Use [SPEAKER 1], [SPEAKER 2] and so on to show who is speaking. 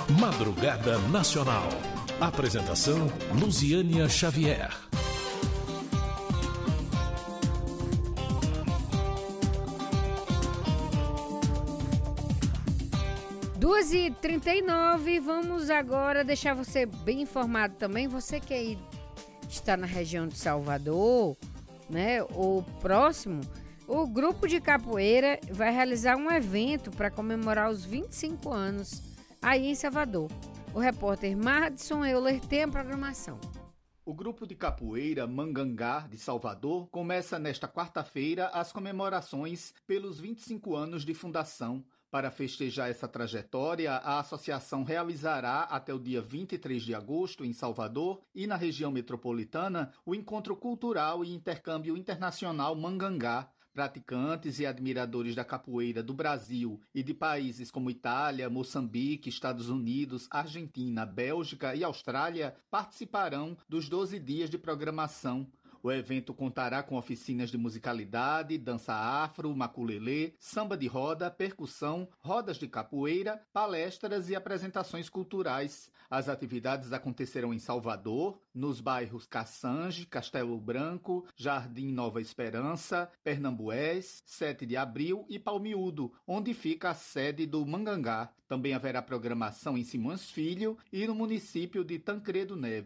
[SPEAKER 1] Madrugada Nacional. Apresentação: Luziânia Xavier.
[SPEAKER 2] 2h39, vamos agora deixar você bem informado também. Você que aí está na região de Salvador, né, ou próximo, o grupo de capoeira vai realizar um evento para comemorar os 25 anos aí em Salvador. O repórter Madison Euler tem a programação.
[SPEAKER 3] O grupo de capoeira Mangangá de Salvador começa nesta quarta-feira as comemorações pelos 25 anos de fundação. Para festejar essa trajetória, a associação realizará até o dia 23 de agosto em Salvador e na região metropolitana o encontro cultural e intercâmbio internacional Mangangá. Praticantes e admiradores da capoeira do Brasil e de países como Itália, Moçambique, Estados Unidos, Argentina, Bélgica e Austrália participarão dos 12 dias de programação. O evento contará com oficinas de musicalidade, dança afro, maculelê, samba de roda, percussão, rodas de capoeira, palestras e apresentações culturais. As atividades acontecerão em Salvador, nos bairros Cassange, Castelo Branco, Jardim Nova Esperança, Pernambués, 7 de Abril e Palmiúdo, onde fica a sede do Mangangá. Também haverá programação em Simões Filho e no município de Tancredo Neves.